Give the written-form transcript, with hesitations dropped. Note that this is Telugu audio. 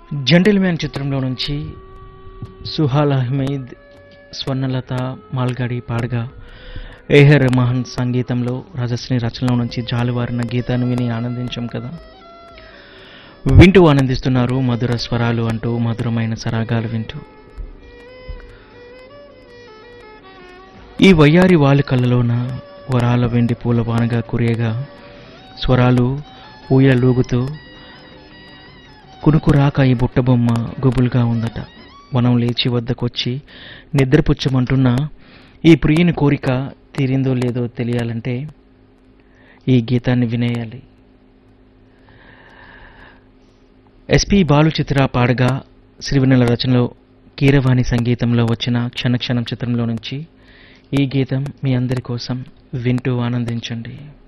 జెంటిల్‌మ్యాన్ చిత్రంలో నుంచి సుహాల్ అహ్మద్, స్వర్ణలత మాల్గాడి పాడగా ఏఆర్ రెహమాన్ సంగీతంలో రాజశ్రీ రచనలో నుంచి జాలువారిన గీతాన్ని విని ఆనందించాం కదా. వింటూ ఆనందిస్తున్నారు మధుర స్వరాలు అంటూ మధురమైన సరాగాలు వింటూ. ఈ వయ్యారి వాలి కళ్ళలోన వరాల వెండి పూల వానగా కురియగా స్వరాలు ఊయలూగుతూ కునుకురాక ఈ బుట్టబొమ్మ గుబులుగా ఉందట. మనం లేచి వద్దకొచ్చి నిద్రపుచ్చమంటున్న ఈ ప్రియుని కోరిక తీరిందో లేదో తెలియాలంటే ఈ గీతాన్ని వినేయాలి. ఎస్పి బాలు చిత్ర పాడగా శ్రీవెన్నెల రచనలో కీరవాణి సంగీతంలో వచ్చిన క్షణక్షణం చిత్రంలో నుంచి ఈ గీతం మీ అందరి కోసం వింటూ ఆనందించండి.